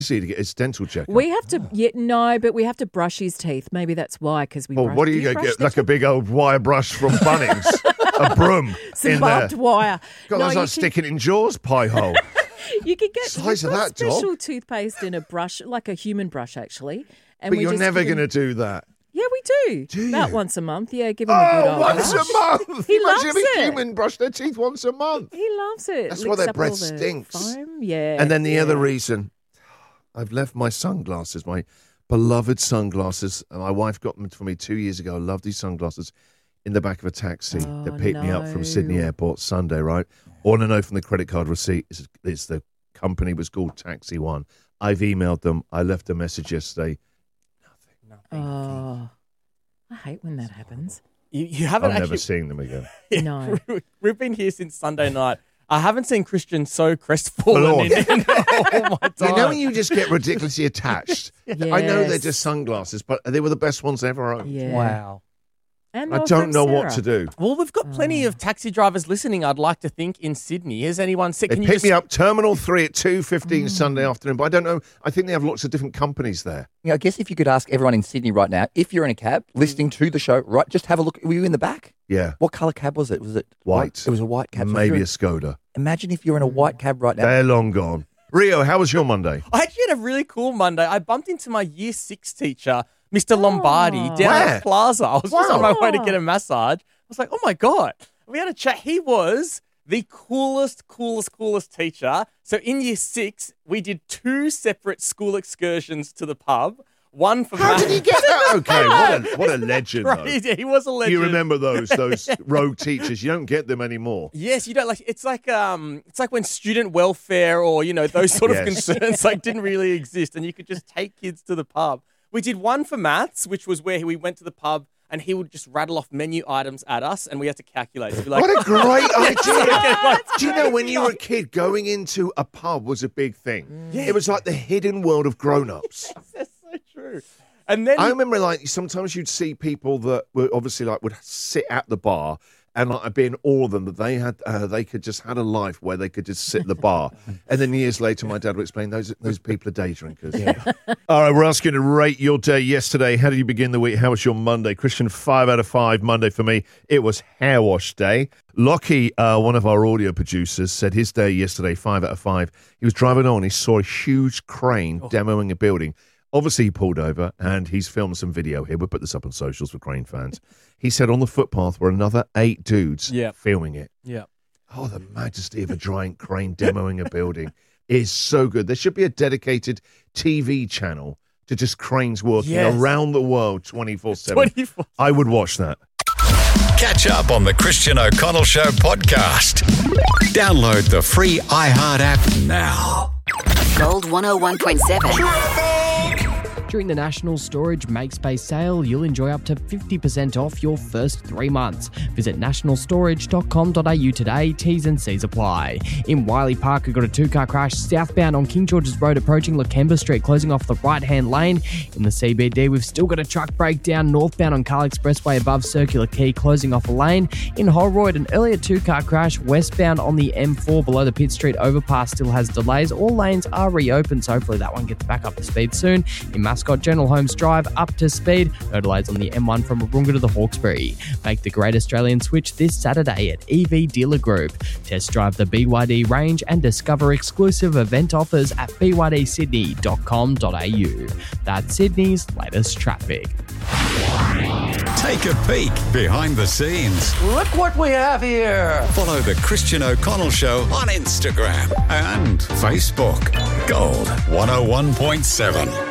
to get his dental check. We have to, but we have to brush his teeth. Maybe that's why, because we. What are you going to get? Like a big old wire brush from Bunnings, a broom, some in barbed there. wire. God, that's like sticking it in Jaws pie hole. You could get size of that special toothpaste in a brush, like a human brush, actually. And but you're never going to do that. Yeah, we do. Do you? About once a month. Yeah, give him a good old once brush. a month. He Imagine loves if it. a human brushed their teeth once a month. He loves it. That's Licks why their up breath all the stinks. foam. Yeah. And then the other reason, I've left my sunglasses, my beloved sunglasses, and my wife got them for me 2 years ago. I love these sunglasses in the back of a taxi that picked me up from Sydney Airport Sunday, right? All I know from the credit card receipt is the company was called Taxi One. I've emailed them. I left a message yesterday. Nothing. Oh, I hate when that happens. You haven't I'm never seeing them again. No. We've been here since Sunday night. I haven't seen Christian so crestfallen in all my time. You know when you just get ridiculously attached? Yes. I know they're just sunglasses, but they were the best ones I ever owned. Yeah. Wow. And I don't know what to do. Well, we've got plenty of taxi drivers listening, I'd like to think, in Sydney. Has anyone said... They picked me up Terminal 3 at 2:15 Sunday afternoon, but I don't know. I think they have lots of different companies there. I guess if you could ask everyone in Sydney right now, if you're in a cab listening to the show, right, just have a look. Were you in the back? Yeah. What colour cab was it? Was it white? It was a white cab. Maybe a Skoda. Imagine if you're in a white cab right now. They're long gone. Rio, how was your Monday? I actually had a really cool Monday. I bumped into my Year 6 teacher, Mr. Lombardi, down at the Plaza. I was just on my way to get a massage. I was like, oh, my God. We had a chat. He was the coolest teacher. So in Year 6, we did 2 separate school excursions to the pub. One for How did he get that? Okay, what a legend, though. Crazy. He was a legend. You remember those rogue teachers? You don't get them anymore. Yes, you don't. It's like when student welfare or those sort of concerns didn't really exist, and you could just take kids to the pub. We did one for maths, which was where we went to the pub and he would just rattle off menu items at us, and we had to calculate. So what a great idea! Do you know when you were a kid, going into a pub was a big thing? Yeah. It was like the hidden world of grown-ups. Yes, that's so true. And then I remember, sometimes you'd see people that were obviously would sit at the bar, and I'd be in awe of them that they could just had a life where they could just sit at the bar. And then years later, my dad would explain those people are day drinkers. Yeah. All right, we're asking to rate your day yesterday. How did you begin the week? How was your Monday? Christian, 5 out of 5 Monday for me. It was hair wash day. Lockie, one of our audio producers, said his day yesterday, 5 out of 5. He was driving on. He saw a huge crane demoing a building. Obviously, he pulled over, and he's filmed some video here. We'll put this up on socials for crane fans. He said on the footpath were another 8 dudes filming it. Yeah. Oh, the majesty of a giant crane demoing a building is so good. There should be a dedicated TV channel to just cranes working around the world 24/7. I would watch that. Catch up on the Christian O'Connell Show podcast. Download the free iHeart app now. Gold 101.7. During the National Storage MakeSpace sale, you'll enjoy up to 50% off your first 3 months. Visit nationalstorage.com.au today. T's and C's apply. In Wiley Park, we got a 2-car crash southbound on King George's Road approaching Lakemba Street, closing off the right-hand lane. In the CBD, we've still got a truck breakdown northbound on Carl Expressway above Circular Quay, closing off a lane. In Holroyd, an earlier 2-car crash westbound on the M4 below the Pitt Street overpass still has delays. All lanes are reopened, so hopefully that one gets back up to speed soon. In Mascot, General Holmes Drive up to speed. No delays on the M1 from Warringah to the Hawkesbury. Make the great Australian switch this Saturday at EV Dealer Group. Test drive the BYD range and discover exclusive event offers at bydsydney.com.au. That's Sydney's latest traffic. Take a peek behind the scenes. Look what we have here. Follow the Christian O'Connell Show on Instagram and Facebook. Gold 101.7.